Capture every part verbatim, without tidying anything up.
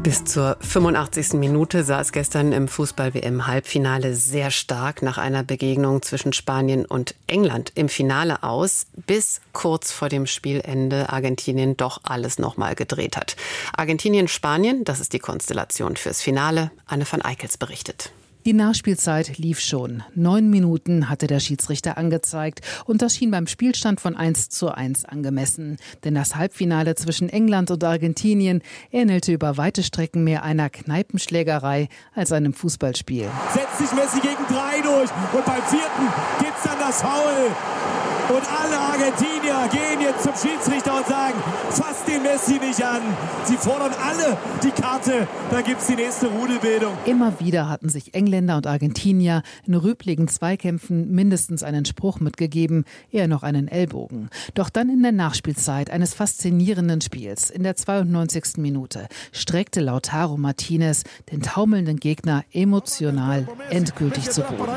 Bis zur fünfundachtzigsten Minute sah es gestern im Fußball-W M-Halbfinale sehr stark nach einer Begegnung zwischen Spanien und England im Finale aus, bis kurz vor dem Spielende Argentinien doch alles nochmal gedreht hat. Argentinien-Spanien, das ist die Konstellation fürs Finale. Anne van Eickels berichtet. Die Nachspielzeit lief schon. Neun Minuten hatte der Schiedsrichter angezeigt und das schien beim Spielstand von eins zu eins angemessen. Denn das Halbfinale zwischen England und Argentinien ähnelte über weite Strecken mehr einer Kneipenschlägerei als einem Fußballspiel. Setzt sich Messi gegen drei durch und beim vierten gibt's dann das Foul. Und alle Argentinier gehen jetzt zum Schiedsrichter und sagen, fasst den Messi nicht an. Sie fordern alle die Karte, da gibt's die nächste Rudelbildung. Immer wieder hatten sich Engländer und Argentinier in rüpeligen Zweikämpfen mindestens einen Spruch mitgegeben, eher noch einen Ellbogen. Doch dann in der Nachspielzeit eines faszinierenden Spiels, in der zweiundneunzigsten Minute, streckte Lautaro Martinez den taumelnden Gegner emotional endgültig zu Boden.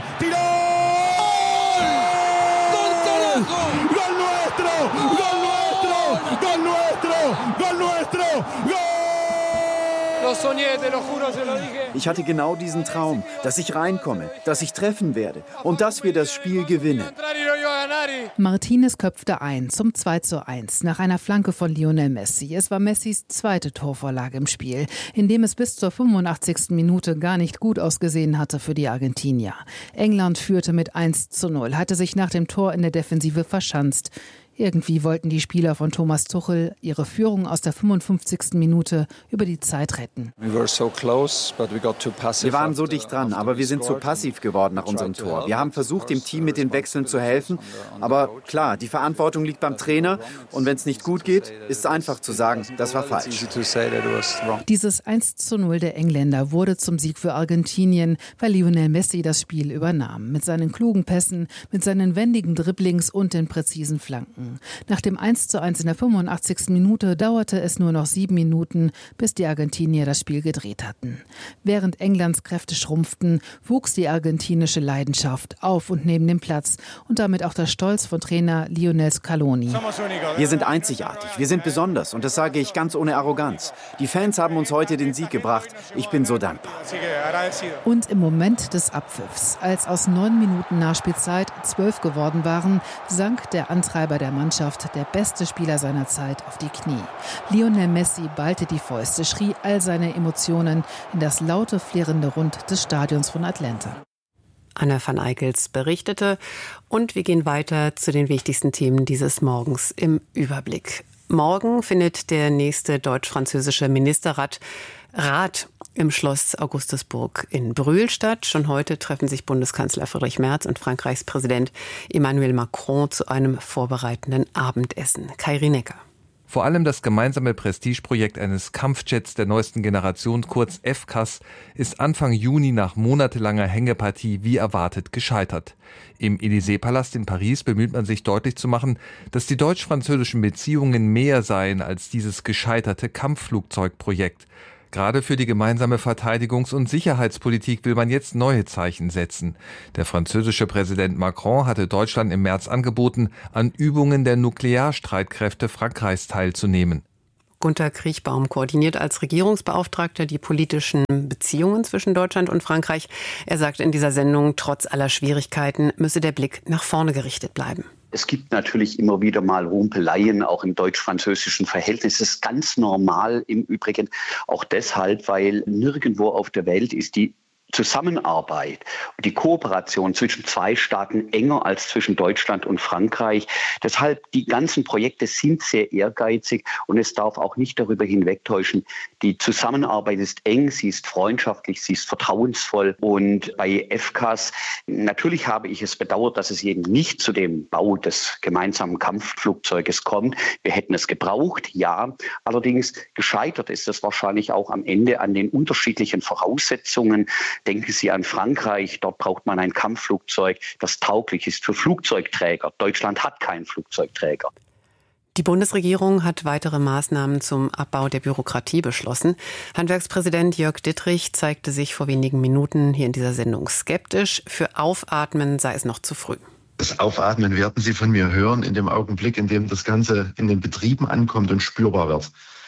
¡Gol nuestro! ¡Gol nuestro! ¡Gol nuestro! ¡Gol nuestro! ¡Gol! Ich hatte genau diesen Traum, dass ich reinkomme, dass ich treffen werde und dass wir das Spiel gewinnen. Martinez köpfte ein zum zwei zu eins nach einer Flanke von Lionel Messi. Es war Messis zweite Torvorlage im Spiel, in dem es bis zur fünfundachtzigsten Minute gar nicht gut ausgesehen hatte für die Argentinier. England führte mit eins zu null, hatte sich nach dem Tor in der Defensive verschanzt. Irgendwie wollten die Spieler von Thomas Tuchel ihre Führung aus der fünfundfünfzigsten Minute über die Zeit retten. Wir waren so dicht dran, aber wir sind zu passiv geworden nach unserem Tor. Wir haben versucht, dem Team mit den Wechseln zu helfen. Aber klar, die Verantwortung liegt beim Trainer. Und wenn es nicht gut geht, ist es einfach zu sagen, das war falsch. Dieses eins zu null der Engländer wurde zum Sieg für Argentinien, weil Lionel Messi das Spiel übernahm. Mit seinen klugen Pässen, mit seinen wendigen Dribblings und den präzisen Flanken. Nach dem eins zu eins in der fünfundachtzigsten Minute dauerte es nur noch sieben Minuten, bis die Argentinier das Spiel gedreht hatten. Während Englands Kräfte schrumpften, wuchs die argentinische Leidenschaft auf und neben dem Platz und damit auch der Stolz von Trainer Lionel Scaloni. Wir sind einzigartig, wir sind besonders und das sage ich ganz ohne Arroganz. Die Fans haben uns heute den Sieg gebracht. Ich bin so dankbar. Und im Moment des Abpfiffs, als aus neun Minuten Nachspielzeit zwölf geworden waren, sank der Antreiber der Mannschaft, der beste Spieler seiner Zeit, auf die Knie. Lionel Messi ballte die Fäuste, schrie all seine Emotionen in das laute, flirrende Rund des Stadions von Atlanta. Anne van Eickels berichtete und wir gehen weiter zu den wichtigsten Themen dieses Morgens im Überblick. Morgen findet der nächste deutsch-französische Ministerrat Rat im Schloss Augustusburg in Brühl statt. Schon heute treffen sich Bundeskanzler Friedrich Merz und Frankreichs Präsident Emmanuel Macron zu einem vorbereitenden Abendessen. Kai Rinecker. Vor allem das gemeinsame Prestigeprojekt eines Kampfjets der neuesten Generation, kurz F C A S, ist Anfang Juni nach monatelanger Hängepartie wie erwartet gescheitert. Im Élysée-Palast in Paris bemüht man sich deutlich zu machen, dass die deutsch-französischen Beziehungen mehr seien als dieses gescheiterte Kampfflugzeugprojekt. Gerade für die gemeinsame Verteidigungs- und Sicherheitspolitik will man jetzt neue Zeichen setzen. Der französische Präsident Macron hatte Deutschland im März angeboten, an Übungen der Nuklearstreitkräfte Frankreichs teilzunehmen. Gunter Kriechbaum koordiniert als Regierungsbeauftragter die politischen Beziehungen zwischen Deutschland und Frankreich. Er sagt in dieser Sendung, trotz aller Schwierigkeiten müsse der Blick nach vorne gerichtet bleiben. Es gibt natürlich immer wieder mal Rumpeleien, auch im deutsch-französischen Verhältnis. Das ist ganz normal im Übrigen, auch deshalb, weil nirgendwo auf der Welt ist die Zusammenarbeit und die Kooperation zwischen zwei Staaten enger als zwischen Deutschland und Frankreich. Deshalb, die ganzen Projekte sind sehr ehrgeizig und es darf auch nicht darüber hinwegtäuschen, die Zusammenarbeit ist eng, sie ist freundschaftlich, sie ist vertrauensvoll. Und bei F C A S, natürlich habe ich es bedauert, dass es eben nicht zu dem Bau des gemeinsamen Kampfflugzeuges kommt. Wir hätten es gebraucht, ja. Allerdings gescheitert ist es wahrscheinlich auch am Ende an den unterschiedlichen Voraussetzungen. Denken Sie an Frankreich, dort braucht man ein Kampfflugzeug, das tauglich ist für Flugzeugträger. Deutschland hat keinen Flugzeugträger. Die Bundesregierung hat weitere Maßnahmen zum Abbau der Bürokratie beschlossen. Handwerkspräsident Jörg Dittrich zeigte sich vor wenigen Minuten hier in dieser Sendung skeptisch. Für Aufatmen sei es noch zu früh. Das Aufatmen werden Sie von mir hören in dem Augenblick, in dem das Ganze in den Betrieben ankommt und spürbar wird.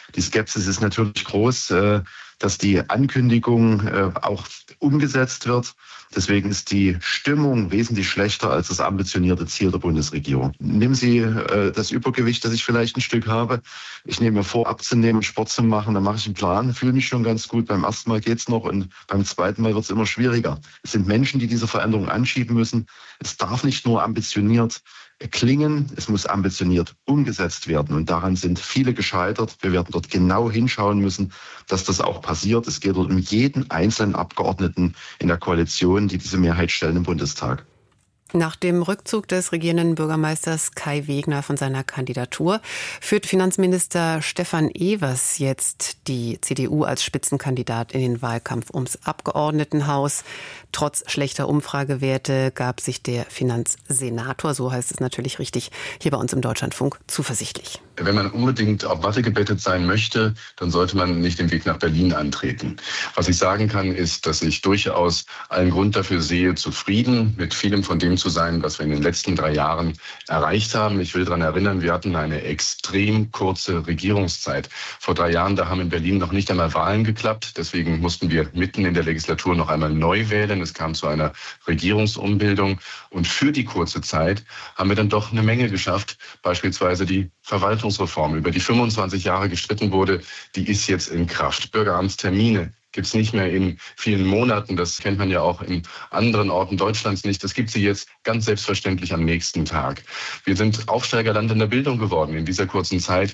Die Skepsis ist natürlich groß, dass die Ankündigung auch umgesetzt wird. Deswegen ist die Stimmung wesentlich schlechter als das ambitionierte Ziel der Bundesregierung. Nehmen Sie das Übergewicht, das ich vielleicht ein Stück habe. Ich nehme mir vor, abzunehmen, Sport zu machen, dann mache ich einen Plan, fühle mich schon ganz gut. Beim ersten Mal geht's noch und beim zweiten Mal wird es immer schwieriger. Es sind Menschen, die diese Veränderung anschieben müssen. Es darf nicht nur ambitioniert klingen, es muss ambitioniert umgesetzt werden. Und daran sind viele gescheitert. Wir werden dort genau hinschauen müssen, dass das auch passiert. Es geht dort um jeden einzelnen Abgeordneten in der Koalition, die diese Mehrheit stellen im Bundestag. Nach dem Rückzug des regierenden Bürgermeisters Kai Wegner von seiner Kandidatur führt Finanzminister Stefan Evers jetzt die C D U als Spitzenkandidat in den Wahlkampf ums Abgeordnetenhaus. Trotz schlechter Umfragewerte gab sich der Finanzsenator, so heißt es natürlich richtig, hier bei uns im Deutschlandfunk zuversichtlich. Wenn man unbedingt auf Watte gebettet sein möchte, dann sollte man nicht den Weg nach Berlin antreten. Was ich sagen kann, ist, dass ich durchaus allen Grund dafür sehe, zufrieden mit vielem von dem zu sein, was wir in den letzten drei Jahren erreicht haben. Ich will daran erinnern, wir hatten eine extrem kurze Regierungszeit. Vor drei Jahren, da haben in Berlin noch nicht einmal Wahlen geklappt. Deswegen mussten wir mitten in der Legislatur noch einmal neu wählen. Es kam zu einer Regierungsumbildung. Und für die kurze Zeit haben wir dann doch eine Menge geschafft. Beispielsweise die Verwaltungsreform, über die fünfundzwanzig Jahre gestritten wurde, die ist jetzt in Kraft. Bürgeramtstermine gibt es nicht mehr in vielen Monaten. Das kennt man ja auch in anderen Orten Deutschlands nicht. Das gibt sie jetzt ganz selbstverständlich am nächsten Tag. Wir sind Aufsteigerland in der Bildung geworden in dieser kurzen Zeit.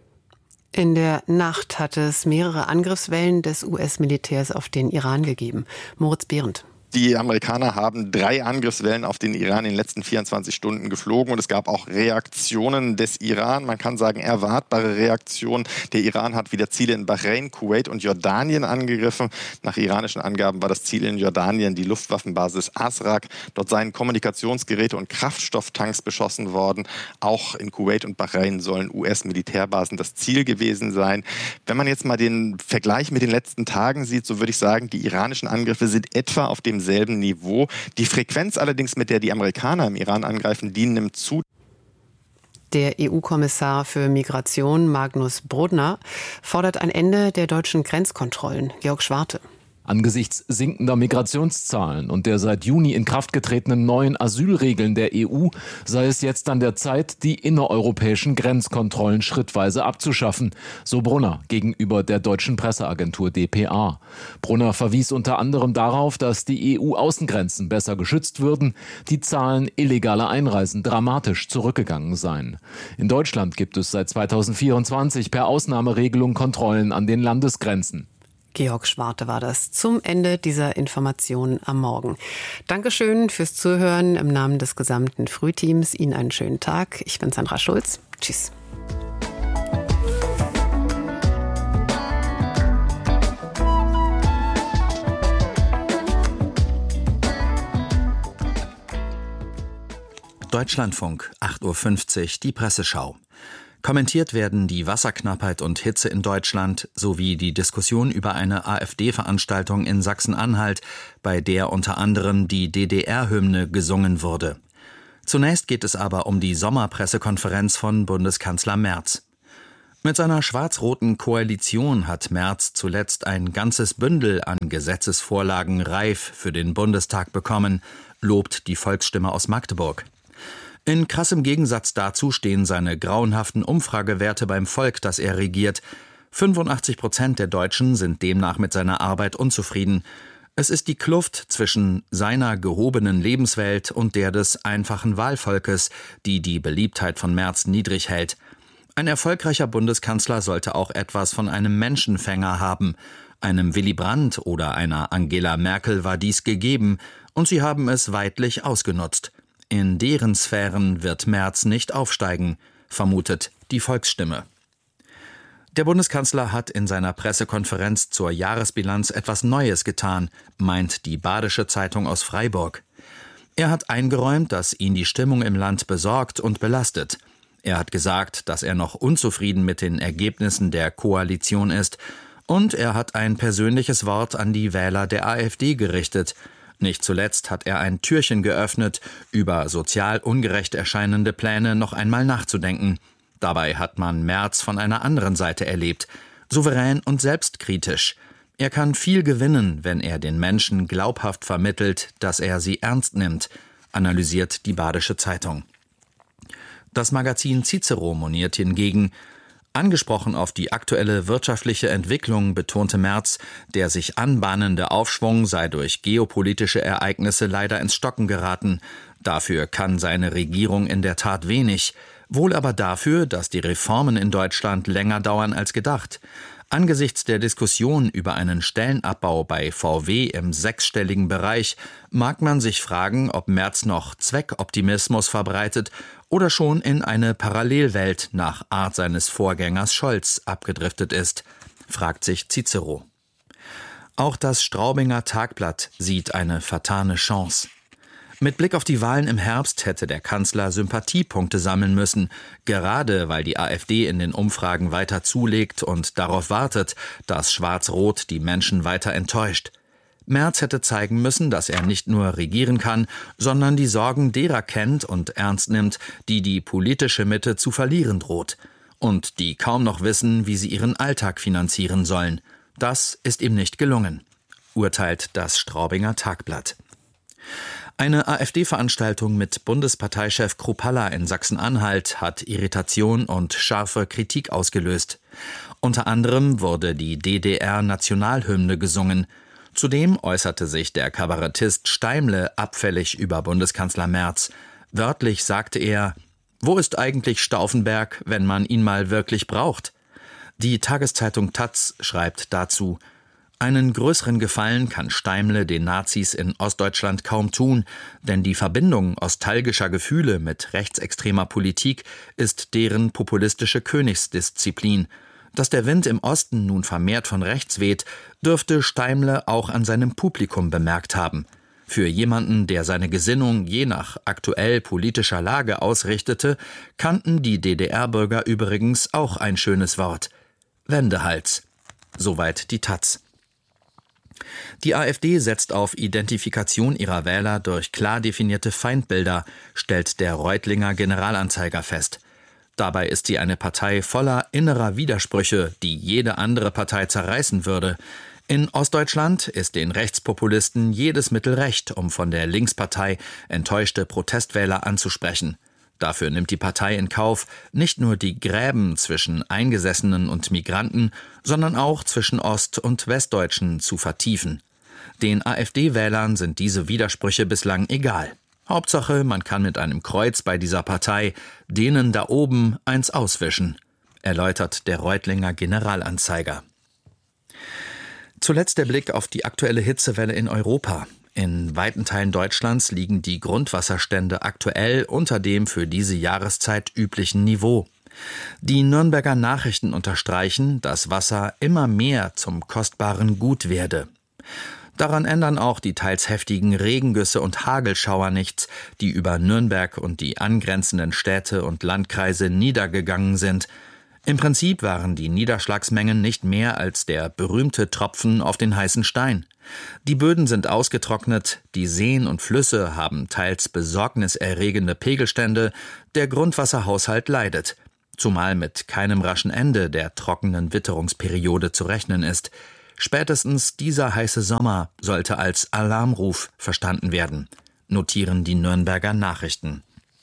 In der Nacht hat es mehrere Angriffswellen des U S-Militärs auf den Iran gegeben. Moritz Behrendt. Die Amerikaner haben drei Angriffswellen auf den Iran in den letzten vierundzwanzig Stunden geflogen und es gab auch Reaktionen des Iran. Man kann sagen, erwartbare Reaktionen. Der Iran hat wieder Ziele in Bahrain, Kuwait und Jordanien angegriffen. Nach iranischen Angaben war das Ziel in Jordanien die Luftwaffenbasis Azraq. Dort seien Kommunikationsgeräte und Kraftstofftanks beschossen worden. Auch in Kuwait und Bahrain sollen U S-Militärbasen das Ziel gewesen sein. Wenn man jetzt mal den Vergleich mit den letzten Tagen sieht, so würde ich sagen, die iranischen Angriffe sind etwa auf dem selben Niveau. Die Frequenz allerdings, mit der die Amerikaner im Iran angreifen, die nimmt zu. Der E U-Kommissar für Migration, Magnus Brodner, fordert ein Ende der deutschen Grenzkontrollen. Georg Schwarte. Angesichts sinkender Migrationszahlen und der seit Juni in Kraft getretenen neuen Asylregeln der E U sei es jetzt an der Zeit, die innereuropäischen Grenzkontrollen schrittweise abzuschaffen, so Brunner gegenüber der deutschen Presseagentur D P A. Brunner verwies unter anderem darauf, dass die E U-Außengrenzen besser geschützt würden, die Zahlen illegaler Einreisen dramatisch zurückgegangen seien. In Deutschland gibt es seit zweitausendvierundzwanzig per Ausnahmeregelung Kontrollen an den Landesgrenzen. Georg Schwarte war das zum Ende dieser Informationen am Morgen. Dankeschön fürs Zuhören im Namen des gesamten Frühteams. Ihnen einen schönen Tag. Ich bin Sandra Schulz. Tschüss. Deutschlandfunk, acht Uhr fünfzig, die Presseschau. Kommentiert werden die Wasserknappheit und Hitze in Deutschland sowie die Diskussion über eine AfD-Veranstaltung in Sachsen-Anhalt, bei der unter anderem die D D R-Hymne gesungen wurde. Zunächst geht es aber um die Sommerpressekonferenz von Bundeskanzler Merz. Mit seiner schwarz-roten Koalition hat Merz zuletzt ein ganzes Bündel an Gesetzesvorlagen reif für den Bundestag bekommen, lobt die Volksstimme aus Magdeburg. In krassem Gegensatz dazu stehen seine grauenhaften Umfragewerte beim Volk, das er regiert. fünfundachtzig Prozent der Deutschen sind demnach mit seiner Arbeit unzufrieden. Es ist die Kluft zwischen seiner gehobenen Lebenswelt und der des einfachen Wahlvolkes, die die Beliebtheit von Merz niedrig hält. Ein erfolgreicher Bundeskanzler sollte auch etwas von einem Menschenfänger haben. Einem Willy Brandt oder einer Angela Merkel war dies gegeben, und sie haben es weidlich ausgenutzt. In deren Sphären wird Merz nicht aufsteigen, vermutet die Volksstimme. Der Bundeskanzler hat in seiner Pressekonferenz zur Jahresbilanz etwas Neues getan, meint die Badische Zeitung aus Freiburg. Er hat eingeräumt, dass ihn die Stimmung im Land besorgt und belastet. Er hat gesagt, dass er noch unzufrieden mit den Ergebnissen der Koalition ist, und er hat ein persönliches Wort an die Wähler der AfD gerichtet. Nicht zuletzt hat er ein Türchen geöffnet, über sozial ungerecht erscheinende Pläne noch einmal nachzudenken. Dabei hat man Merz von einer anderen Seite erlebt, souverän und selbstkritisch. Er kann viel gewinnen, wenn er den Menschen glaubhaft vermittelt, dass er sie ernst nimmt, analysiert die Badische Zeitung. Das Magazin Cicero moniert hingegen: Angesprochen auf die aktuelle wirtschaftliche Entwicklung betonte Merz, der sich anbahnende Aufschwung sei durch geopolitische Ereignisse leider ins Stocken geraten. Dafür kann seine Regierung in der Tat wenig, wohl aber dafür, dass die Reformen in Deutschland länger dauern als gedacht. Angesichts der Diskussion über einen Stellenabbau bei V W im sechsstelligen Bereich mag man sich fragen, ob Merz noch Zweckoptimismus verbreitet oder schon in eine Parallelwelt nach Art seines Vorgängers Scholz abgedriftet ist, fragt sich Cicero. Auch das Straubinger Tagblatt sieht eine vertane Chance. Mit Blick auf die Wahlen im Herbst hätte der Kanzler Sympathiepunkte sammeln müssen, gerade weil die AfD in den Umfragen weiter zulegt und darauf wartet, dass Schwarz-Rot die Menschen weiter enttäuscht. Merz hätte zeigen müssen, dass er nicht nur regieren kann, sondern die Sorgen derer kennt und ernst nimmt, die die politische Mitte zu verlieren droht und die kaum noch wissen, wie sie ihren Alltag finanzieren sollen. Das ist ihm nicht gelungen, urteilt das Straubinger Tagblatt. Eine AfD-Veranstaltung mit Bundesparteichef Kruppalla in Sachsen-Anhalt hat Irritation und scharfe Kritik ausgelöst. Unter anderem wurde die D D R-Nationalhymne gesungen. Zudem äußerte sich der Kabarettist Steimle abfällig über Bundeskanzler Merz. Wörtlich sagte er: Wo ist eigentlich Stauffenberg, wenn man ihn mal wirklich braucht? Die Tageszeitung Taz schreibt dazu: Einen größeren Gefallen kann Steimle den Nazis in Ostdeutschland kaum tun, denn die Verbindung nostalgischer Gefühle mit rechtsextremer Politik ist deren populistische Königsdisziplin. Dass der Wind im Osten nun vermehrt von rechts weht, dürfte Steimle auch an seinem Publikum bemerkt haben. Für jemanden, der seine Gesinnung je nach aktuell politischer Lage ausrichtete, kannten die D D R-Bürger übrigens auch ein schönes Wort: Wendehals. Soweit die Taz. Die AfD setzt auf Identifikation ihrer Wähler durch klar definierte Feindbilder, stellt der Reutlinger Generalanzeiger fest. Dabei ist sie eine Partei voller innerer Widersprüche, die jede andere Partei zerreißen würde. In Ostdeutschland ist den Rechtspopulisten jedes Mittel recht, um von der Linkspartei enttäuschte Protestwähler anzusprechen. Dafür nimmt die Partei in Kauf, nicht nur die Gräben zwischen Eingesessenen und Migranten, sondern auch zwischen Ost- und Westdeutschen zu vertiefen. Den AfD-Wählern sind diese Widersprüche bislang egal. Hauptsache, man kann mit einem Kreuz bei dieser Partei denen da oben eins auswischen, erläutert der Reutlinger Generalanzeiger. Zuletzt der Blick auf die aktuelle Hitzewelle in Europa. In weiten Teilen Deutschlands liegen die Grundwasserstände aktuell unter dem für diese Jahreszeit üblichen Niveau. Die Nürnberger Nachrichten unterstreichen, dass Wasser immer mehr zum kostbaren Gut werde. Daran ändern auch die teils heftigen Regengüsse und Hagelschauer nichts, die über Nürnberg und die angrenzenden Städte und Landkreise niedergegangen sind. Im Prinzip waren die Niederschlagsmengen nicht mehr als der berühmte Tropfen auf den heißen Stein. Die Böden sind ausgetrocknet, die Seen und Flüsse haben teils besorgniserregende Pegelstände, der Grundwasserhaushalt leidet, zumal mit keinem raschen Ende der trockenen Witterungsperiode zu rechnen ist. Spätestens dieser heiße Sommer sollte als Alarmruf verstanden werden, notieren die Nürnberger Nachrichten.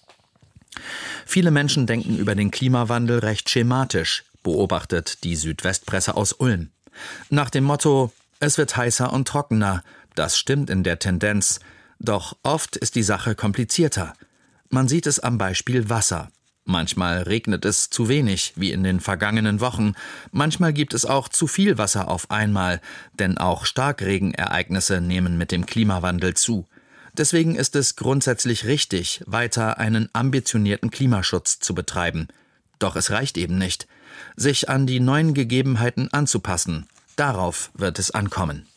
Viele Menschen denken über den Klimawandel recht schematisch, beobachtet die Südwestpresse aus Ulm. Nach dem Motto: Es wird heißer und trockener, das stimmt in der Tendenz, doch oft ist die Sache komplizierter. Man sieht es am Beispiel Wasser. Manchmal regnet es zu wenig, wie in den vergangenen Wochen. Manchmal gibt es auch zu viel Wasser auf einmal, denn auch Starkregenereignisse nehmen mit dem Klimawandel zu. Deswegen ist es grundsätzlich richtig, weiter einen ambitionierten Klimaschutz zu betreiben. Doch es reicht eben nicht. Sich an die neuen Gegebenheiten anzupassen, darauf wird es ankommen.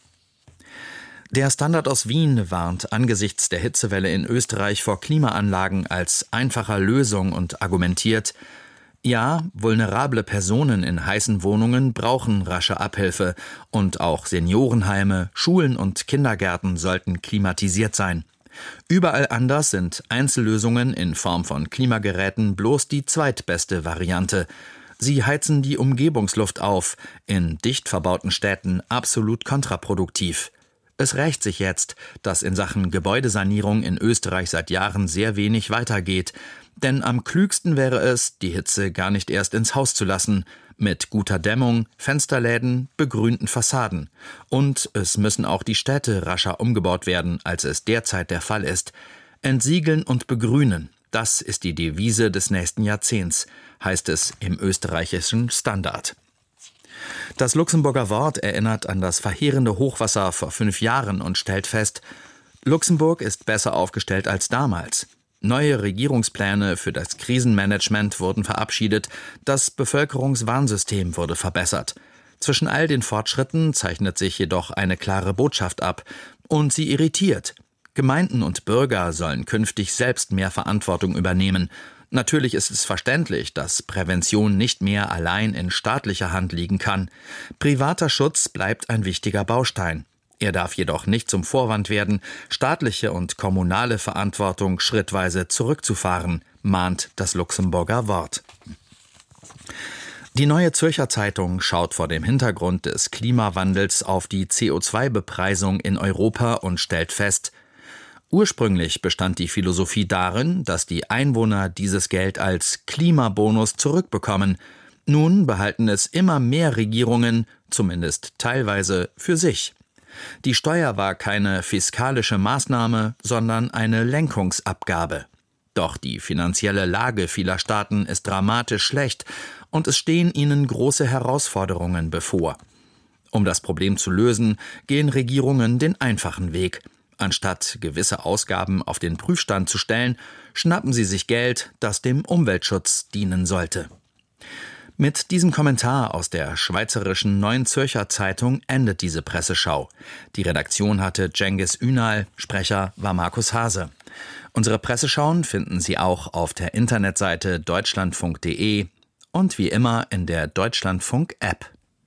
Der Standard aus Wien warnt angesichts der Hitzewelle in Österreich vor Klimaanlagen als einfacher Lösung und argumentiert: Ja, vulnerable Personen in heißen Wohnungen brauchen rasche Abhilfe und auch Seniorenheime, Schulen und Kindergärten sollten klimatisiert sein. Überall anders sind Einzellösungen in Form von Klimageräten bloß die zweitbeste Variante. Sie heizen die Umgebungsluft auf, in dicht verbauten Städten absolut kontraproduktiv. Es rächt sich jetzt, dass in Sachen Gebäudesanierung in Österreich seit Jahren sehr wenig weitergeht. Denn am klügsten wäre es, die Hitze gar nicht erst ins Haus zu lassen, mit guter Dämmung, Fensterläden, begrünten Fassaden. Und es müssen auch die Städte rascher umgebaut werden, als es derzeit der Fall ist. Entsiegeln und begrünen, das ist die Devise des nächsten Jahrzehnts, heißt es im österreichischen Standard. Das Luxemburger Wort erinnert an das verheerende Hochwasser vor fünf Jahren und stellt fest, Luxemburg ist besser aufgestellt als damals. Neue Regierungspläne für das Krisenmanagement wurden verabschiedet, das Bevölkerungswarnsystem wurde verbessert. Zwischen all den Fortschritten zeichnet sich jedoch eine klare Botschaft ab und sie irritiert. Gemeinden und Bürger sollen künftig selbst mehr Verantwortung übernehmen. Natürlich ist es verständlich, dass Prävention nicht mehr allein in staatlicher Hand liegen kann. Privater Schutz bleibt ein wichtiger Baustein. Er darf jedoch nicht zum Vorwand werden, staatliche und kommunale Verantwortung schrittweise zurückzufahren, mahnt das Luxemburger Wort. Die Neue Zürcher Zeitung schaut vor dem Hintergrund des Klimawandels auf die C O zwei Bepreisung in Europa und stellt fest, ursprünglich bestand die Philosophie darin, dass die Einwohner dieses Geld als Klimabonus zurückbekommen. Nun behalten es immer mehr Regierungen, zumindest teilweise, für sich. Die Steuer war keine fiskalische Maßnahme, sondern eine Lenkungsabgabe. Doch die finanzielle Lage vieler Staaten ist dramatisch schlecht und es stehen ihnen große Herausforderungen bevor. Um das Problem zu lösen, gehen Regierungen den einfachen Weg. Anstatt gewisse Ausgaben auf den Prüfstand zu stellen, schnappen sie sich Geld, das dem Umweltschutz dienen sollte. Mit diesem Kommentar aus der schweizerischen Neuen Zürcher Zeitung endet diese Presseschau. Die Redaktion hatte Cengiz Ünal, Sprecher war Markus Hase. Unsere Presseschauen finden Sie auch auf der Internetseite deutschlandfunk punkt de und wie immer in der Deutschlandfunk-App.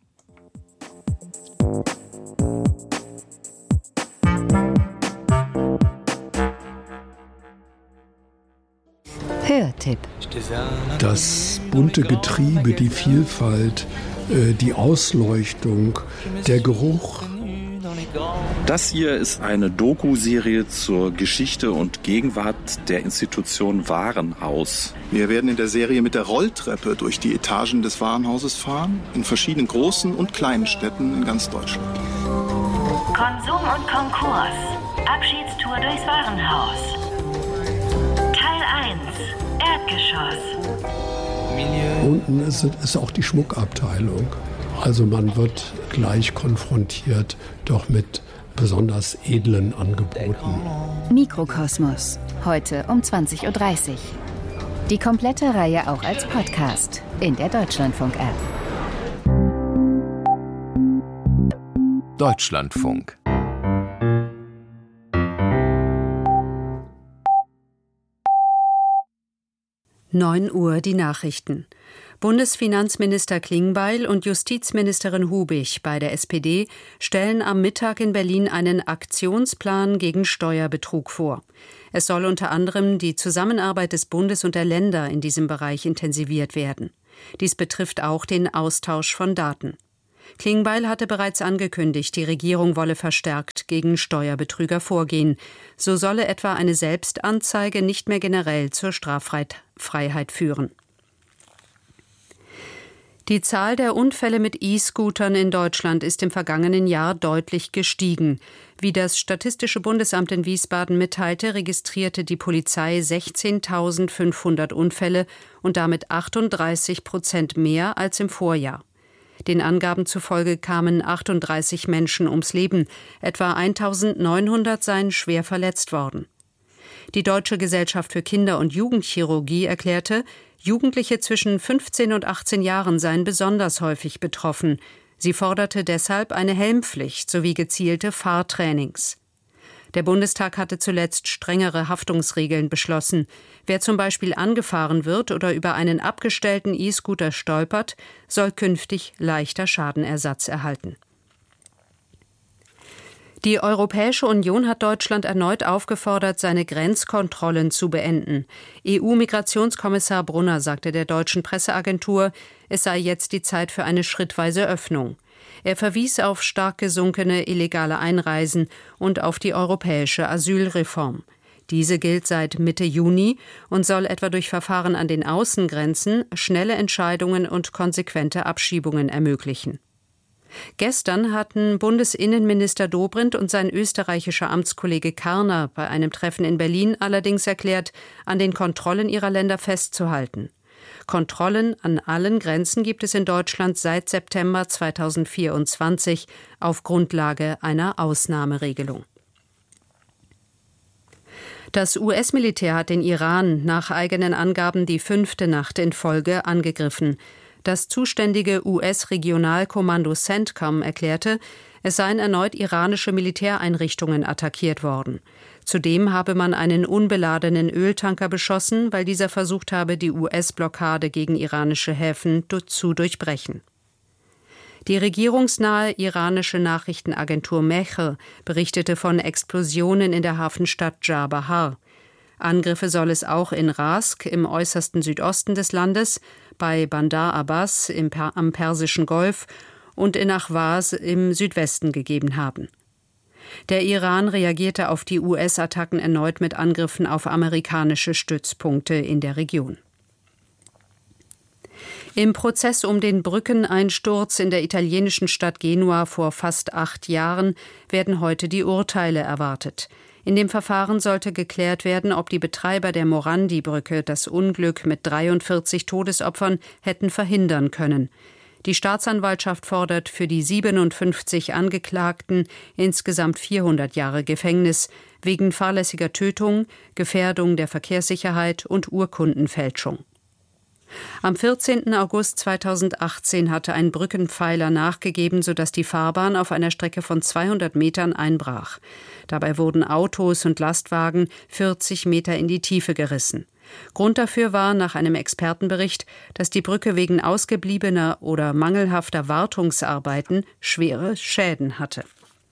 Hörtipp. Das bunte Getriebe, die Vielfalt, die Ausleuchtung, der Geruch. Das hier ist eine Doku-Serie zur Geschichte und Gegenwart der Institution Warenhaus. Wir werden in der Serie mit der Rolltreppe durch die Etagen des Warenhauses fahren, in verschiedenen großen und kleinen Städten in ganz Deutschland. Konsum und Konkurs. Abschiedstour durchs Warenhaus. Teil eins. Erdgeschoss. Unten ist, ist auch die Schmuckabteilung. Also man wird gleich konfrontiert, doch mit besonders edlen Angeboten. Mikrokosmos, heute um zwanzig Uhr dreißig. Die komplette Reihe auch als Podcast in der Deutschlandfunk-App. Deutschlandfunk. neun Uhr die Nachrichten. Bundesfinanzminister Klingbeil und Justizministerin Hubig bei der S P D stellen am Mittag in Berlin einen Aktionsplan gegen Steuerbetrug vor. Es soll unter anderem die Zusammenarbeit des Bundes und der Länder in diesem Bereich intensiviert werden. Dies betrifft auch den Austausch von Daten. Klingbeil hatte bereits angekündigt, die Regierung wolle verstärkt gegen Steuerbetrüger vorgehen. So solle etwa eine Selbstanzeige nicht mehr generell zur Straffreiheit führen. Die Zahl der Unfälle mit E-Scootern in Deutschland ist im vergangenen Jahr deutlich gestiegen. Wie das Statistische Bundesamt in Wiesbaden mitteilte, registrierte die Polizei sechzehntausendfünfhundert Unfälle und damit achtunddreißig Prozent mehr als im Vorjahr. Den Angaben zufolge kamen achtunddreißig Menschen ums Leben, etwa eintausendneunhundert seien schwer verletzt worden. Die Deutsche Gesellschaft für Kinder- und Jugendchirurgie erklärte, Jugendliche zwischen fünfzehn und achtzehn Jahren seien besonders häufig betroffen. Sie forderte deshalb eine Helmpflicht sowie gezielte Fahrtrainings. Der Bundestag hatte zuletzt strengere Haftungsregeln beschlossen. Wer zum Beispiel angefahren wird oder über einen abgestellten E-Scooter stolpert, soll künftig leichter Schadenersatz erhalten. Die Europäische Union hat Deutschland erneut aufgefordert, seine Grenzkontrollen zu beenden. E U-Migrationskommissar Brunner sagte der deutschen Presseagentur, es sei jetzt die Zeit für eine schrittweise Öffnung. Er verwies auf stark gesunkene illegale Einreisen und auf die europäische Asylreform. Diese gilt seit Mitte Juni und soll etwa durch Verfahren an den Außengrenzen schnelle Entscheidungen und konsequente Abschiebungen ermöglichen. Gestern hatten Bundesinnenminister Dobrindt und sein österreichischer Amtskollege Karner bei einem Treffen in Berlin allerdings erklärt, an den Kontrollen ihrer Länder festzuhalten. Kontrollen an allen Grenzen gibt es in Deutschland seit September zweitausendvierundzwanzig auf Grundlage einer Ausnahmeregelung. Das U S-Militär hat den Iran nach eigenen Angaben die fünfte Nacht in Folge angegriffen. Das zuständige U S-Regionalkommando CENTCOM erklärte, es seien erneut iranische Militäreinrichtungen attackiert worden. Zudem habe man einen unbeladenen Öltanker beschossen, weil dieser versucht habe, die U S-Blockade gegen iranische Häfen zu durchbrechen. Die regierungsnahe iranische Nachrichtenagentur Mehr berichtete von Explosionen in der Hafenstadt Dschar-Bahar. Angriffe soll es auch in Rask im äußersten Südosten des Landes, bei Bandar Abbas im per- am Persischen Golf und in Ahwaz im Südwesten gegeben haben. Der Iran reagierte auf die U S-Attacken erneut mit Angriffen auf amerikanische Stützpunkte in der Region. Im Prozess um den Brückeneinsturz in der italienischen Stadt Genua vor fast acht Jahren werden heute die Urteile erwartet. In dem Verfahren sollte geklärt werden, ob die Betreiber der Morandi-Brücke das Unglück mit dreiundvierzig Todesopfern hätten verhindern können. Die Staatsanwaltschaft fordert für die siebenundfünfzig Angeklagten insgesamt vierhundert Jahre Gefängnis wegen fahrlässiger Tötung, Gefährdung der Verkehrssicherheit und Urkundenfälschung. Am vierzehnten August zweitausendachtzehn hatte ein Brückenpfeiler nachgegeben, sodass die Fahrbahn auf einer Strecke von zweihundert Metern einbrach. Dabei wurden Autos und Lastwagen vierzig Meter in die Tiefe gerissen. Grund dafür war nach einem Expertenbericht, dass die Brücke wegen ausgebliebener oder mangelhafter Wartungsarbeiten schwere Schäden hatte.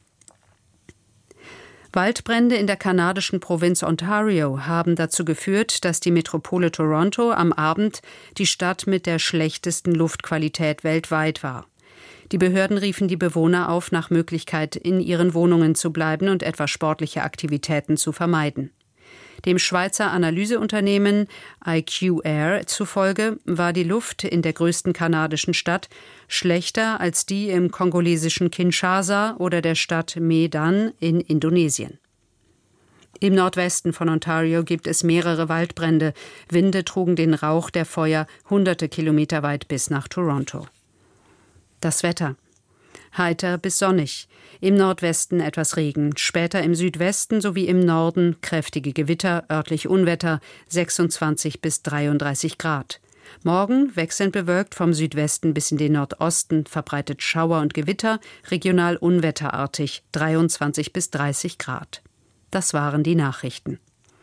Waldbrände in der kanadischen Provinz Ontario haben dazu geführt, dass die Metropole Toronto am Abend die Stadt mit der schlechtesten Luftqualität weltweit war. Die Behörden riefen die Bewohner auf, nach Möglichkeit in ihren Wohnungen zu bleiben und etwa sportliche Aktivitäten zu vermeiden. Dem Schweizer Analyseunternehmen I Q Air zufolge war die Luft in der größten kanadischen Stadt schlechter als die im kongolesischen Kinshasa oder der Stadt Medan in Indonesien. Im Nordwesten von Ontario gibt es mehrere Waldbrände. Winde trugen den Rauch der Feuer hunderte Kilometer weit bis nach Toronto. Das Wetter. Heiter bis sonnig. Im Nordwesten etwas Regen, später im Südwesten sowie im Norden kräftige Gewitter, örtlich Unwetter, sechsundzwanzig bis dreiunddreißig Grad. Morgen wechselnd bewölkt vom Südwesten bis in den Nordosten, verbreitet Schauer und Gewitter, regional unwetterartig, dreiundzwanzig bis dreißig Grad. Das waren die Nachrichten.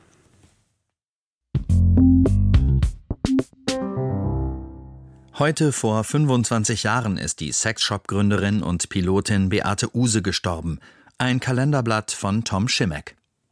Heute vor fünfundzwanzig Jahren ist die Sexshop-Gründerin und Pilotin Beate Uhse gestorben. Ein Kalenderblatt von Tom Schimmeck.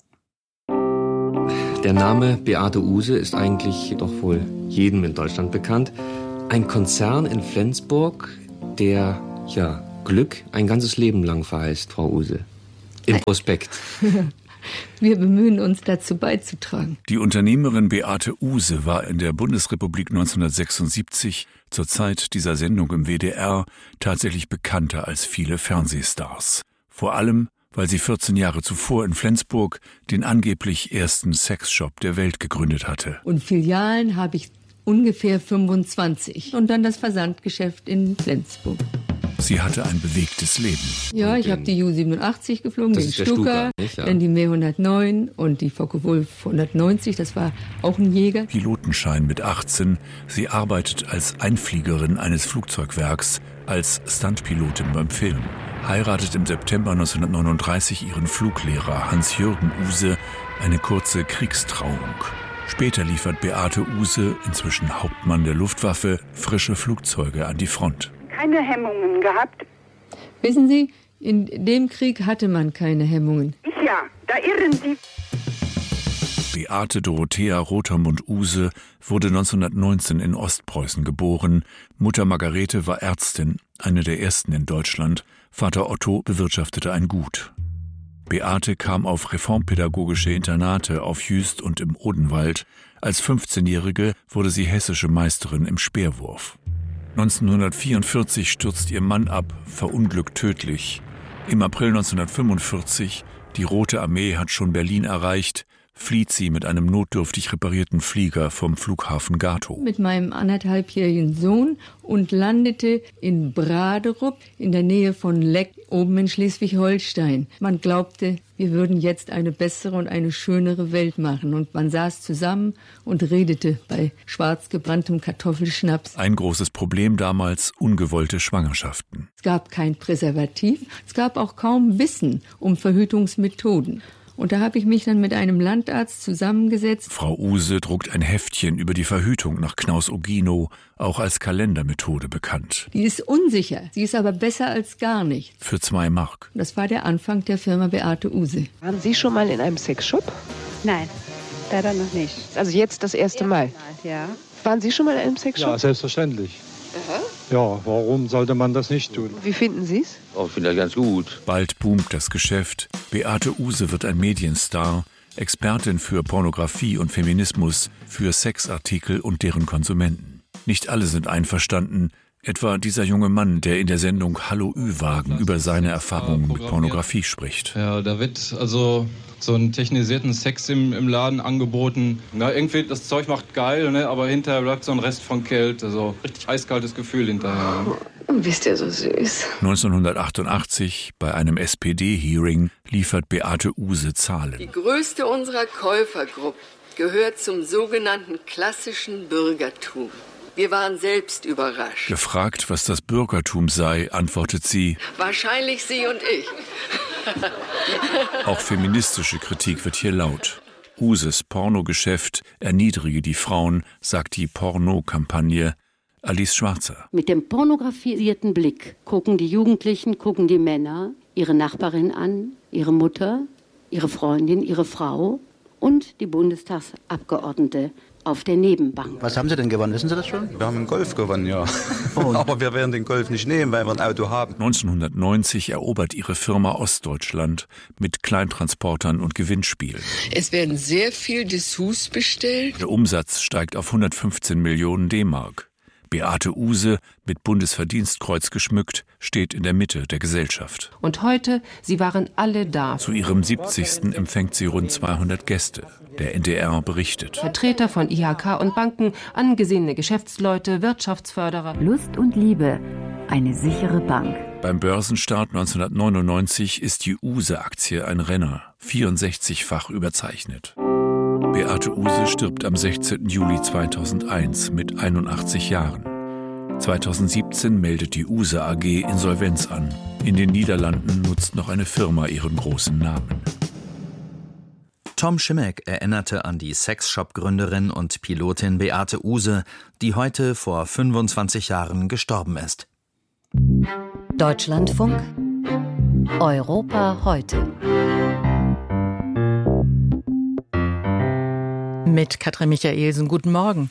Der Name Beate Uhse ist eigentlich doch wohl jedem in Deutschland bekannt. Ein Konzern in Flensburg, der ja Glück ein ganzes Leben lang verheißt, Frau Uhse. Im Prospekt. Wir bemühen uns, dazu beizutragen. Die Unternehmerin Beate Uhse war in der Bundesrepublik neunzehnhundertsechsundsiebzig, zur Zeit dieser Sendung im W D R, tatsächlich bekannter als viele Fernsehstars. Vor allem, weil sie vierzehn Jahre zuvor in Flensburg den angeblich ersten Sexshop der Welt gegründet hatte. Und Filialen habe ich ungefähr fünfundzwanzig. Und dann das Versandgeschäft in Flensburg. Sie hatte ein bewegtes Leben. Ja, ich habe die Ju siebenundachtzig geflogen, den Stuka, ja. Dann die Mir hundertneun und die Focke-Wulf hundertneunzig, das war auch ein Jäger. Pilotenschein mit achtzehn. Sie arbeitet als Einfliegerin eines Flugzeugwerks, als Stuntpilotin beim Film. Heiratet im September neunzehnhundertneununddreißig ihren Fluglehrer Hans-Jürgen Uhse, eine kurze Kriegstrauung. Später liefert Beate Uhse, inzwischen Hauptmann der Luftwaffe, frische Flugzeuge an die Front. Keine Hemmungen gehabt. Wissen Sie, In dem Krieg hatte man keine Hemmungen. Ja, da irren Sie. Beate Dorothea Rotermund-Uhse wurde neunzehnhundertneunzehn in Ostpreußen geboren. Mutter Margarete war Ärztin, eine der ersten in Deutschland. Vater Otto bewirtschaftete ein Gut. Beate kam auf reformpädagogische Internate auf Jüst und im Odenwald. Als fünfzehnjährige wurde sie hessische Meisterin im Speerwurf. neunzehnhundertvierundvierzig stürzt ihr Mann ab, verunglückt tödlich. Im April neunzehnhundertfünfundvierzig, die Rote Armee hat schon Berlin erreicht, flieht sie mit einem notdürftig reparierten Flieger vom Flughafen Gatow. Mit meinem anderthalbjährigen Sohn und landete in Braderup in der Nähe von Leck, oben in Schleswig-Holstein. Man glaubte, wir würden jetzt eine bessere und eine schönere Welt machen. Und man saß zusammen und redete bei schwarz gebranntem Kartoffelschnaps. Ein großes Problem damals, ungewollte Schwangerschaften. Es gab kein Präservativ, es gab auch kaum Wissen um Verhütungsmethoden. Und da habe ich mich dann mit einem Landarzt zusammengesetzt. Frau Uhse druckt ein Heftchen über die Verhütung nach Knaus-Ogino, auch als Kalendermethode bekannt. Die ist unsicher, sie ist aber besser als gar nichts. Für zwei Mark. Das war der Anfang der Firma Beate Uhse. Waren Sie schon mal in einem Sexshop? Nein, leider noch nicht. Also jetzt das erste Mal? Ja. Waren Sie schon mal in einem Sexshop? Ja, selbstverständlich. Aha. Ja, warum sollte man das nicht tun? Wie finden Sie es? Oh, ich finde das ganz gut. Bald boomt das Geschäft. Beate Uhse wird ein Medienstar, Expertin für Pornografie und Feminismus, für Sexartikel und deren Konsumenten. Nicht alle sind einverstanden, etwa dieser junge Mann, der in der Sendung Hallo Ü-Wagen über seine Erfahrungen mit Pornografie spricht. Ja, da wird also so einen technisierten Sex im, im Laden angeboten. Na, irgendwie, das Zeug macht geil, ne? Aber hinterher bleibt so ein Rest von Kälte. Also richtig eiskaltes Gefühl hinterher. Bist ja so süß. neunzehnhundertachtundachtzig, bei einem S P D-Hearing, liefert Beate Uhse Zahlen. Die größte unserer Käufergruppe gehört zum sogenannten klassischen Bürgertum. Wir waren selbst überrascht. Gefragt, was das Bürgertum sei, antwortet sie: Wahrscheinlich Sie und ich. Auch feministische Kritik wird hier laut. Uhses Pornogeschäft erniedrige die Frauen, sagt die Porno-Kampagne. Alice Schwarzer. Mit dem pornografisierten Blick gucken die Jugendlichen, gucken die Männer ihre Nachbarin an, ihre Mutter, ihre Freundin, ihre Frau und die Bundestagsabgeordnete auf der Nebenbank. Was haben Sie denn gewonnen? Wissen Sie das schon? Wir haben einen Golf gewonnen, ja. Aber wir werden den Golf nicht nehmen, weil wir ein Auto haben. neunzehnhundertneunzig erobert ihre Firma Ostdeutschland mit Kleintransportern und Gewinnspielen. Es werden sehr viel Dessous bestellt. Der Umsatz steigt auf hundertfünfzehn Millionen D-Mark. Beate Uhse, mit Bundesverdienstkreuz geschmückt, steht in der Mitte der Gesellschaft. Und heute, sie waren alle da. Zu ihrem siebzigsten empfängt sie rund zweihundert Gäste. Der N D R berichtet. Vertreter von I H K und Banken, angesehene Geschäftsleute, Wirtschaftsförderer. Lust und Liebe, eine sichere Bank. Beim Börsenstart neunzehnhundertneunundneunzig ist die Uhse-Aktie ein Renner, vierundsechzigfach überzeichnet. Beate Uhse stirbt am sechzehnten Juli zweitausendeins mit einundachtzig Jahren. zweitausendsiebzehn meldet die Uhse A G Insolvenz an. In den Niederlanden nutzt noch eine Firma ihren großen Namen. Tom Schimmeck erinnerte an die Sexshop-Gründerin und Pilotin Beate Uhse, die heute vor fünfundzwanzig Jahren gestorben ist. Deutschlandfunk Europa heute. Mit Katrin Michaelsen, guten Morgen.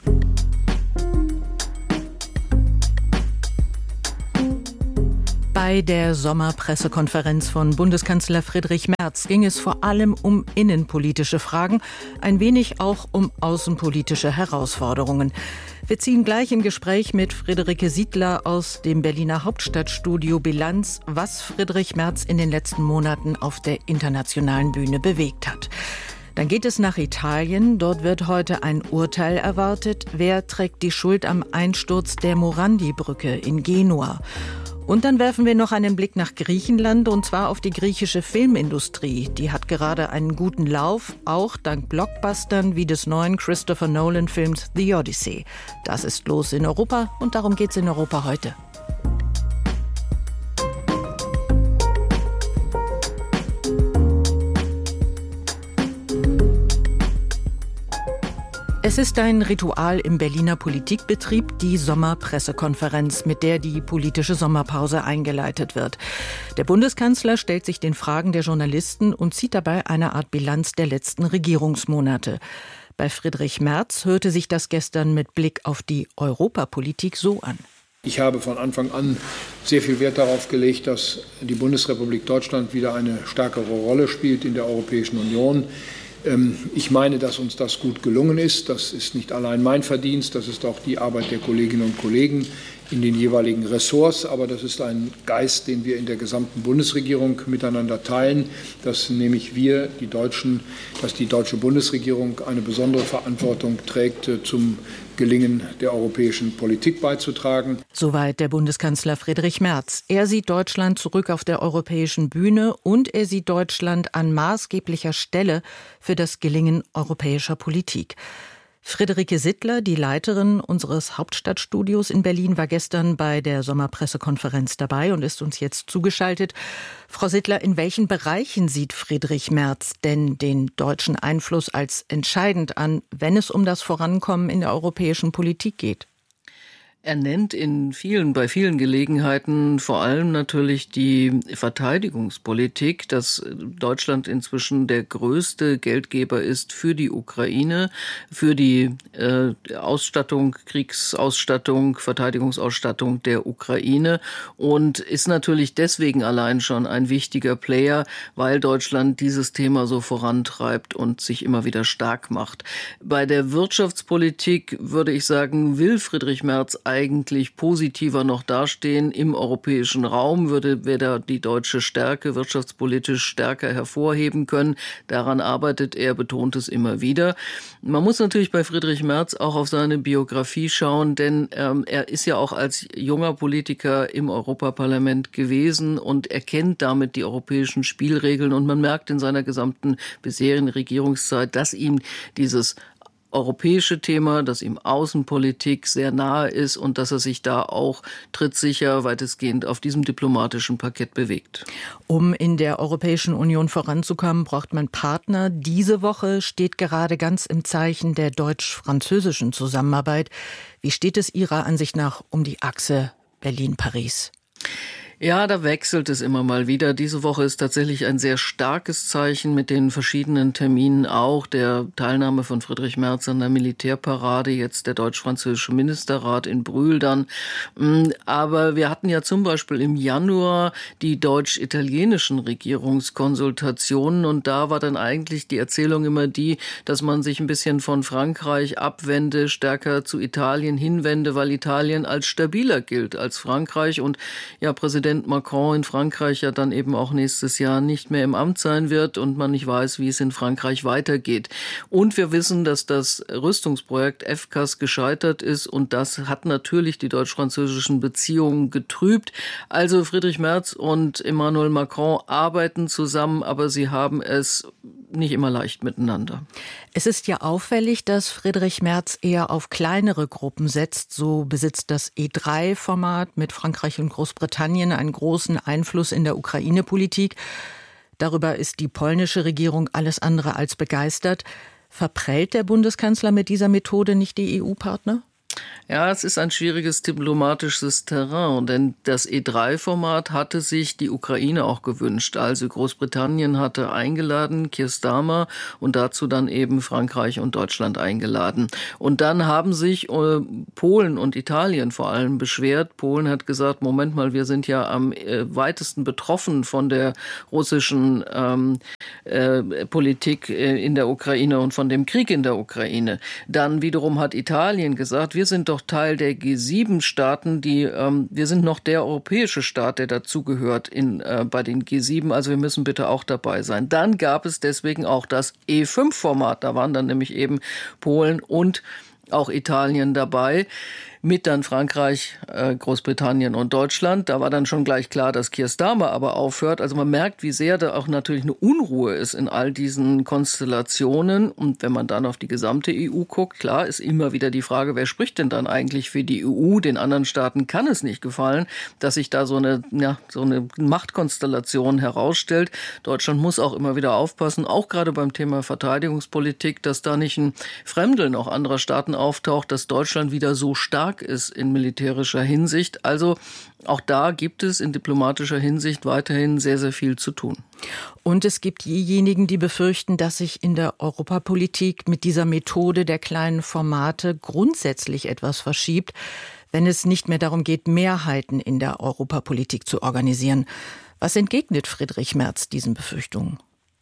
Bei der Sommerpressekonferenz von Bundeskanzler Friedrich Merz ging es vor allem um innenpolitische Fragen, ein wenig auch um außenpolitische Herausforderungen. Wir ziehen gleich im Gespräch mit Friederike Siedler aus dem Berliner Hauptstadtstudio Bilanz, was Friedrich Merz in den letzten Monaten auf der internationalen Bühne bewegt hat. Dann geht es nach Italien. Dort wird heute ein Urteil erwartet. Wer trägt die Schuld am Einsturz der Morandi-Brücke in Genua? Und dann werfen wir noch einen Blick nach Griechenland, und zwar auf die griechische Filmindustrie. Die hat gerade einen guten Lauf, auch dank Blockbustern wie des neuen Christopher Nolan-Films The Odyssey. Das ist los in Europa, und darum geht's in Europa heute. Es Es ist ein Ritual im Berliner Politikbetrieb, die Sommerpressekonferenz, mit der die politische Sommerpause eingeleitet wird. Der Bundeskanzler stellt sich den Fragen der Journalisten und zieht dabei eine Art Bilanz der letzten Regierungsmonate. Bei Friedrich Merz hörte sich das gestern mit Blick auf die Europapolitik so an. Ich habe von Anfang an sehr viel Wert darauf gelegt, dass die Bundesrepublik Deutschland wieder eine stärkere Rolle spielt in der Europäischen Union. Ich meine, dass uns das gut gelungen ist. Das ist nicht allein mein Verdienst, das ist auch die Arbeit der Kolleginnen und Kollegen in den jeweiligen Ressorts. Aber das ist ein Geist, den wir in der gesamten Bundesregierung miteinander teilen, dass nämlich wir, die Deutschen, dass die deutsche Bundesregierung eine besondere Verantwortung trägt, zum Gelingen der europäischen Politik beizutragen. Soweit der Bundeskanzler Friedrich Merz. Er sieht Deutschland zurück auf der europäischen Bühne und er sieht Deutschland an maßgeblicher Stelle für das Gelingen europäischer Politik. Friederike Sittler, die Leiterin unseres Hauptstadtstudios in Berlin, war gestern bei der Sommerpressekonferenz dabei und ist uns jetzt zugeschaltet. Frau Sittler, in welchen Bereichen sieht Friedrich Merz denn den deutschen Einfluss als entscheidend an, wenn es um das Vorankommen in der europäischen Politik geht? Er nennt in vielen, bei vielen Gelegenheiten vor allem natürlich die Verteidigungspolitik, dass Deutschland inzwischen der größte Geldgeber ist für die Ukraine, für die äh, Ausstattung, Kriegsausstattung, Verteidigungsausstattung der Ukraine und ist natürlich deswegen allein schon ein wichtiger Player, weil Deutschland dieses Thema so vorantreibt und sich immer wieder stark macht. Bei der Wirtschaftspolitik würde ich sagen, will Friedrich Merz eigentlich positiver noch dastehen im europäischen Raum, würde wir da die deutsche Stärke wirtschaftspolitisch stärker hervorheben können. Daran arbeitet er, betont es immer wieder. Man muss natürlich bei Friedrich Merz auch auf seine Biografie schauen, denn ähm, er ist ja auch als junger Politiker im Europaparlament gewesen und er kennt damit die europäischen Spielregeln und man merkt in seiner gesamten bisherigen Regierungszeit, dass ihm dieses europäische Thema, das ihm Außenpolitik sehr nahe ist und dass er sich da auch trittsicher weitestgehend auf diesem diplomatischen Parkett bewegt. Um in der Europäischen Union voranzukommen, braucht man Partner. Diese Woche steht gerade ganz im Zeichen der deutsch-französischen Zusammenarbeit. Wie steht es Ihrer Ansicht nach um die Achse Berlin-Paris? Ja, da wechselt es immer mal wieder. Diese Woche ist tatsächlich ein sehr starkes Zeichen mit den verschiedenen Terminen auch. Der Teilnahme von Friedrich Merz an der Militärparade, jetzt der deutsch-französische Ministerrat in Brühl dann. Aber wir hatten ja zum Beispiel im Januar die deutsch-italienischen Regierungskonsultationen und da war dann eigentlich die Erzählung immer die, dass man sich ein bisschen von Frankreich abwende, stärker zu Italien hinwende, weil Italien als stabiler gilt als Frankreich und ja, Präsident Macron in Frankreich ja dann eben auch nächstes Jahr nicht mehr im Amt sein wird und man nicht weiß, wie es in Frankreich weitergeht. Und wir wissen, dass das Rüstungsprojekt F C A S gescheitert ist und das hat natürlich die deutsch-französischen Beziehungen getrübt. Also Friedrich Merz und Emmanuel Macron arbeiten zusammen, aber sie haben es nicht immer leicht miteinander. Es ist ja auffällig, dass Friedrich Merz eher auf kleinere Gruppen setzt. So besitzt das E drei Format mit Frankreich und Großbritannien einen großen Einfluss in der Ukraine-Politik. Darüber ist die polnische Regierung alles andere als begeistert. Verprellt der Bundeskanzler mit dieser Methode nicht die E U-Partner? Ja, es ist ein schwieriges diplomatisches Terrain, denn das E drei Format hatte sich die Ukraine auch gewünscht. Also Großbritannien hatte eingeladen, Keir Starmer, und dazu dann eben Frankreich und Deutschland eingeladen. Und dann haben sich äh, Polen und Italien vor allem beschwert. Polen hat gesagt, Moment mal, wir sind ja am äh, weitesten betroffen von der russischen ähm, äh, Politik äh, in der Ukraine und von dem Krieg in der Ukraine. Dann wiederum hat Italien gesagt, wir sind doch Teil der G sieben Staaten, die ähm, wir sind noch der europäische Staat, der dazugehört in äh, bei den G sieben, also wir müssen bitte auch dabei sein. Dann gab es deswegen auch das E fünf Format, da waren dann nämlich eben Polen und auch Italien dabei. mit dann Frankreich, äh, Großbritannien und Deutschland. Da war dann schon gleich klar, dass Keir Starmer aber aufhört. Also man merkt, wie sehr da auch natürlich eine Unruhe ist in all diesen Konstellationen. Und wenn man dann auf die gesamte E U guckt, klar, ist immer wieder die Frage, wer spricht denn dann eigentlich für die E U? Den anderen Staaten kann es nicht gefallen, dass sich da so eine, ja, so eine Machtkonstellation herausstellt. Deutschland muss auch immer wieder aufpassen, auch gerade beim Thema Verteidigungspolitik, dass da nicht ein Fremdeln auch anderer Staaten auftaucht, dass Deutschland wieder so stark ist in militärischer Hinsicht. Also auch da gibt es in diplomatischer Hinsicht weiterhin sehr, sehr viel zu tun. Und es gibt diejenigen, die befürchten, dass sich in der Europapolitik mit dieser Methode der kleinen Formate grundsätzlich etwas verschiebt, wenn es nicht mehr darum geht, Mehrheiten in der Europapolitik zu organisieren. Was entgegnet Friedrich Merz diesen Befürchtungen?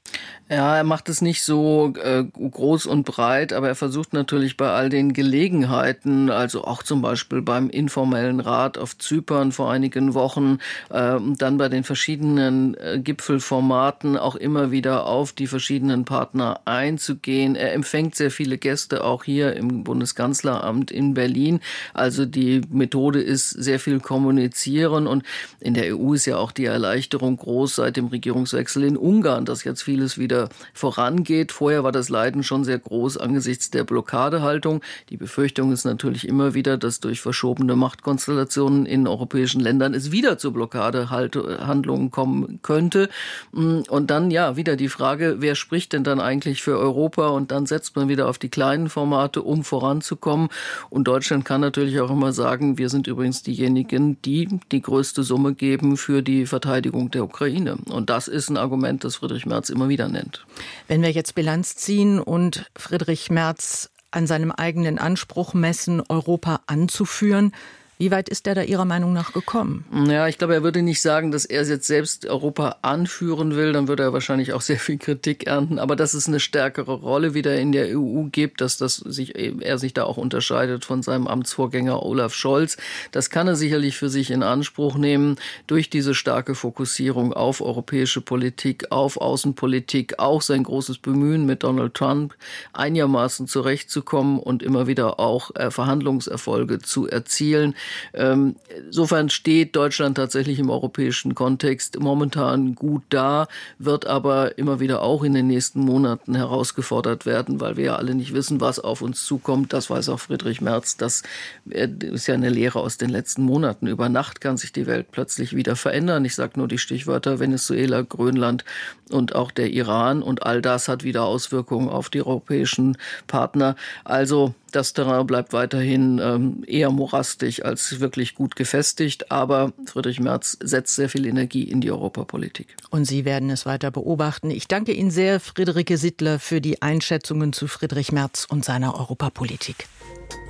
Ja, er macht es nicht so äh, groß und breit, aber er versucht natürlich bei all den Gelegenheiten, also auch zum Beispiel beim informellen Rat auf Zypern vor einigen Wochen, äh, dann bei den verschiedenen äh, Gipfelformaten auch immer wieder auf die verschiedenen Partner einzugehen. Er empfängt sehr viele Gäste auch hier im Bundeskanzleramt in Berlin. Also die Methode ist sehr viel kommunizieren, und in der E U ist ja auch die Erleichterung groß seit dem Regierungswechsel in Ungarn, dass jetzt vieles wieder vorangeht. Vorher war das Leiden schon sehr groß angesichts der Blockadehaltung. Die Befürchtung ist natürlich immer wieder, dass durch verschobene Machtkonstellationen in europäischen Ländern es wieder zu Blockadehandlungen kommen könnte. Und dann ja wieder die Frage, wer spricht denn dann eigentlich für Europa? Und dann setzt man wieder auf die kleinen Formate, um voranzukommen. Und Deutschland kann natürlich auch immer sagen, wir sind übrigens diejenigen, die die größte Summe geben für die Verteidigung der Ukraine. Und das ist ein Argument, das Friedrich Merz immer wieder nennt. Wenn wir jetzt Bilanz ziehen und Friedrich Merz an seinem eigenen Anspruch messen, Europa anzuführen, wie weit ist er da Ihrer Meinung nach gekommen? Ja, ich glaube, er würde nicht sagen, dass er jetzt selbst Europa anführen will. Dann würde er wahrscheinlich auch sehr viel Kritik ernten. Aber dass es eine stärkere Rolle wieder in der E U gibt, dass das sich, er sich da auch unterscheidet von seinem Amtsvorgänger Olaf Scholz, das kann er sicherlich für sich in Anspruch nehmen. Durch diese starke Fokussierung auf europäische Politik, auf Außenpolitik, auch sein großes Bemühen mit Donald Trump einigermaßen zurechtzukommen und immer wieder auch Verhandlungserfolge zu erzielen. Insofern steht Deutschland tatsächlich im europäischen Kontext momentan gut da, wird aber immer wieder auch in den nächsten Monaten herausgefordert werden, weil wir ja alle nicht wissen, was auf uns zukommt. Das weiß auch Friedrich Merz. Das ist ja eine Lehre aus den letzten Monaten. Über Nacht kann sich die Welt plötzlich wieder verändern. Ich sage nur die Stichwörter Venezuela, Grönland und auch der Iran. Und all das hat wieder Auswirkungen auf die europäischen Partner. Also das Terrain bleibt weiterhin ähm, eher morastisch als wirklich gut gefestigt. Aber Friedrich Merz setzt sehr viel Energie in die Europapolitik. Und Sie werden es weiter beobachten. Ich danke Ihnen sehr, Friederike Sittler, für die Einschätzungen zu Friedrich Merz und seiner Europapolitik.